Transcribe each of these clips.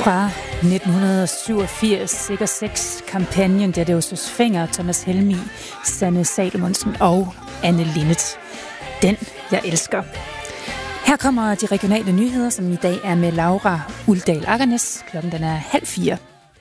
Fra 1987, Sikker 6-kampagnen, der det var Søs Fenger, Thomas Helmig, Sanne Salomonsen og Anne Linnet. Den, jeg elsker. Her kommer de regionale nyheder, som i dag er med Laura Uldal Agernes. Klokken den er 3:30.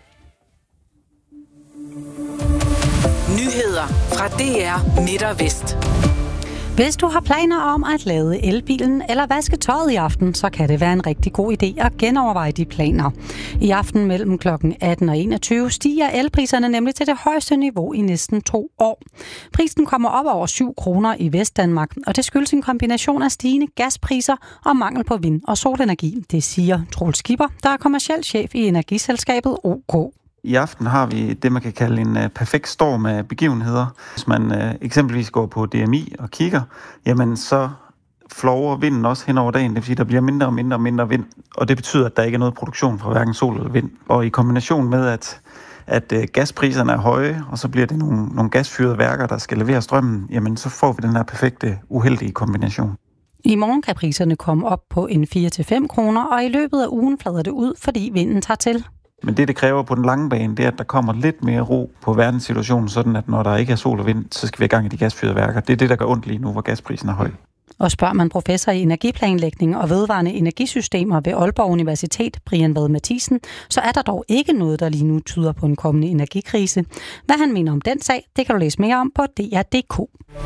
Nyheder fra DR Midt og Vest. Hvis du har planer om at lade elbilen eller vaske tøjet i aften, så kan det være en rigtig god idé at genoverveje de planer. I aften mellem kl. 18 og 21 stiger elpriserne nemlig til det højeste niveau i næsten 2 år. Prisen kommer op over 7 kroner i Vestdanmark, og det skyldes en kombination af stigende gaspriser og mangel på vind- og solenergi. Det siger Troels Skipper, der er kommerciel chef i energiselskabet OK. I aften har vi det, man kan kalde en perfekt storm af begivenheder. Hvis man eksempelvis går på DMI og kigger, jamen så flover vinden også hen over dagen. Det vil sige, at der bliver mindre og mindre vind, og det betyder, at der ikke er noget produktion fra hverken sol eller vind. Og i kombination med, at gaspriserne er høje, og så bliver det nogle gasfyrede værker, der skal levere strømmen, jamen så får vi den her perfekte, uheldige kombination. I morgen kan priserne komme op på en 4-5 kroner, og i løbet af ugen flader det ud, fordi vinden tager til. Men det kræver på den lange bane, det er, at der kommer lidt mere ro på verdenssituationen, sådan at når der ikke er sol og vind, så skal vi i gang i de gasfyrede værker. Det er det, der gør ondt lige nu, hvor gasprisen er høj. Og spørger man professor i energiplanlægning og vedvarende energisystemer ved Aalborg Universitet, Brian Vad Mathisen, så er der dog ikke noget, der lige nu tyder på en kommende energikrise. Hvad han mener om den sag, det kan du læse mere om på DR.dk.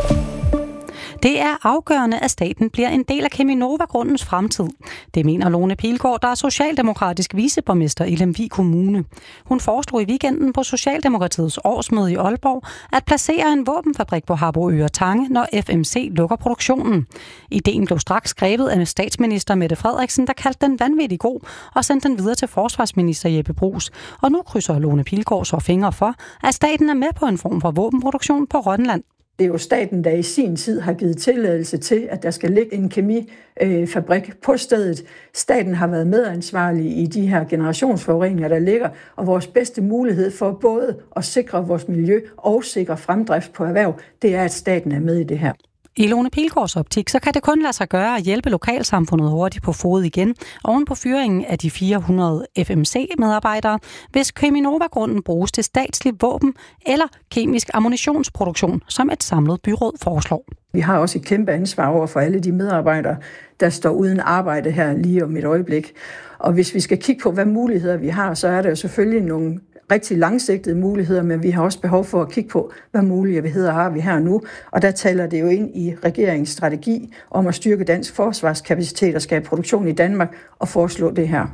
Det er afgørende, at staten bliver en del af Cheminova-grundens fremtid. Det mener Lone Pilgaard, der er socialdemokratisk viceborgmester i Lemvig Kommune. Hun foreslog i weekenden på Socialdemokratiets årsmøde i Aalborg at placere en våbenfabrik på Harboøre Tange, når FMC lukker produktionen. Ideen blev straks grebet af statsminister Mette Frederiksen, der kaldte den vanvittig god og sendte den videre til forsvarsminister Jeppe Bruus. Og nu krydser Lone Pilgaard så fingre for, at staten er med på en form for våbenproduktion på Rønland. Det er jo staten, der i sin tid har givet tilladelse til, at der skal ligge en kemifabrik på stedet. Staten har været medansvarlig i de her generationsforureninger, der ligger, og vores bedste mulighed for både at sikre vores miljø og sikre fremdrift på erhverv, det er, at staten er med i det her. I Lone Pilgaards optik, så kan det kun lade sig gøre at hjælpe lokalsamfundet hurtigt på fod igen, oven på fyringen af de 400 FMC-medarbejdere, hvis Cheminova-grunden bruges til statslig våben eller kemisk ammunitionsproduktion, som et samlet byråd foreslår. Vi har også et kæmpe ansvar over for alle de medarbejdere, der står uden arbejde her lige om et øjeblik. Og hvis vi skal kigge på, hvad muligheder vi har, så er der jo selvfølgelig nogle rigtig langsigtede muligheder, men vi har også behov for at kigge på, hvad muligheder har vi her nu. Og der taler det jo ind i regeringens strategi om at styrke dansk forsvarskapacitet og skabe produktion i Danmark og foreslå det her.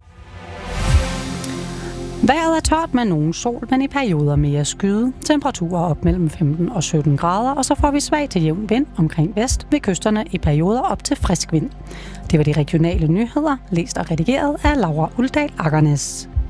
Vejret er tørt med nogen sol, men i perioder mere skyde. Temperaturer op mellem 15 og 17 grader, og så får vi svag til jævn vind omkring vest ved kysterne i perioder op til frisk vind. Det var de regionale nyheder, læst og redigeret af Laura Uldal Agernes.